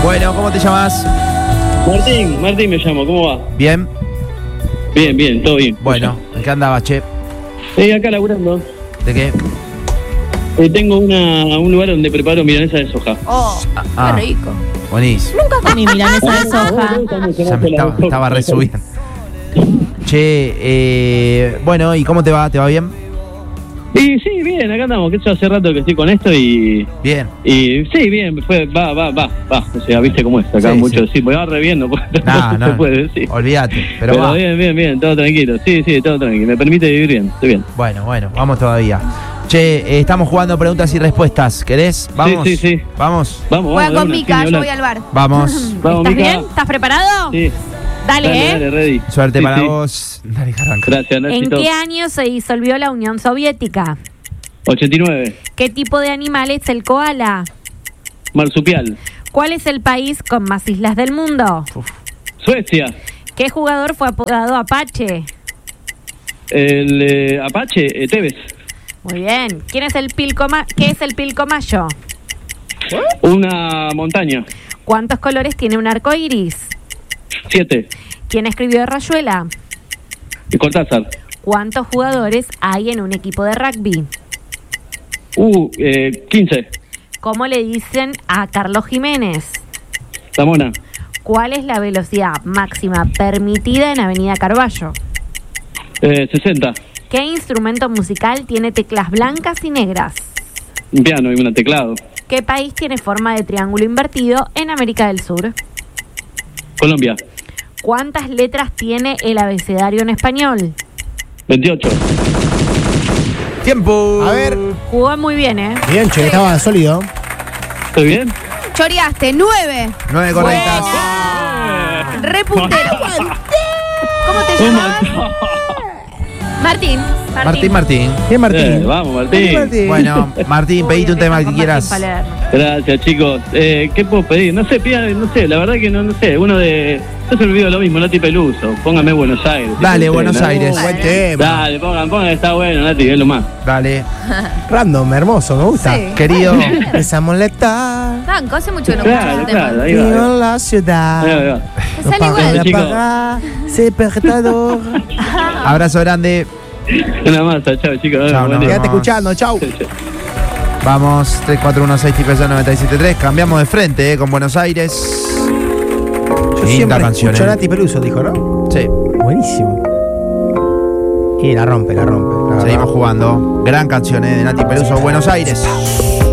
Bueno, ¿cómo te llamas? Martín me llamo, ¿cómo va? Bien. Bien, todo bien. Bueno, ¿en qué andabas, che? Acá laburando. ¿De qué? Tengo un lugar donde preparo milanesa de soja. Oh, qué rico. Buenísimo. Nunca comí milanesa de soja. Ya me estaba resubiendo. Che, bueno, ¿y cómo te va? ¿Te va bien? Y sí, bien, acá andamos, que yo hace rato que estoy con esto y... Bien. Y sí, bien, va. O sea, viste cómo es, acá Sí, mucho, sí. sí, me va reviendo, porque No, no se puede decir. Olvídate, pero va. Bien, todo tranquilo, sí, todo tranquilo, me permite vivir bien, estoy bien. Bueno, vamos todavía. Che, estamos jugando preguntas y respuestas, ¿querés? Vamos. Sí. Vamos. Juega con Mica, yo voy al bar. Vamos. Vamos, ¿Estás Mica. bien? ¿Estás preparado? Sí. Dale. Ready. Suerte Sí, para sí. vos. Dale, arranca. Gracias, ¿En Nachito. qué año se disolvió la Unión Soviética? 89. ¿Qué tipo de animal es el koala? Marsupial. ¿Cuál es el país con más islas del mundo? Suecia. ¿Qué jugador fue apodado Apache? El Apache, Tevez. Muy bien. ¿Qué es el pilcomayo? Una montaña. ¿Cuántos colores tiene un arco iris? 7. ¿Quién escribió Rayuela? Cortázar. ¿Cuántos jugadores hay en un equipo de rugby? 15. ¿Cómo le dicen a Carlos Jiménez? Zamora. ¿Cuál es la velocidad máxima permitida en Avenida Carballo? 60. ¿Qué instrumento musical tiene teclas blancas y negras? Un piano y un teclado. ¿Qué país tiene forma de triángulo invertido en América del Sur? Colombia. ¿Cuántas letras tiene el abecedario en español? 28. Tiempo. A ver. Jugó muy bien, ¿eh? Bien, che, estaba sólido. ¿Estoy bien? Choreaste, 9. 9 correctas. Repuntero. ¿Cómo te llamas? Martín. Martín. Bien, Martín. Vamos, Martín. Bueno, Martín, pedite un tema que quieras. Gracias, chicos. ¿Qué puedo pedir? No sé, la verdad que no sé. Uno de... Yo se me olvido lo mismo, Nati Peluso. Póngame Buenos Aires. Dale, No sé, Buenos Aires. Buen tema. Dale, pongan, está bueno, Nati, es lo más. Dale. Random, hermoso, me gusta. Sí. Querido. Esa molesta. Banco, hace mucho que no escucho ese tema. Claro, ahí Vivo va. en la ciudad. Ahí va. Te sale igual. chicos. Despertador. Abrazo grande. Una masa, chao, chicos. Chao, Buen nos día. Quédate vemos. escuchando, chau. Vamos, 3416-9773. Cambiamos de frente, con Buenos Aires. Yo Linda siempre canción, escucho a Nati Peluso, dijo, ¿no? Sí, Buenísimo. Y la rompe. La seguimos jugando. Gran canción de Nati Peluso, Buenos Aires.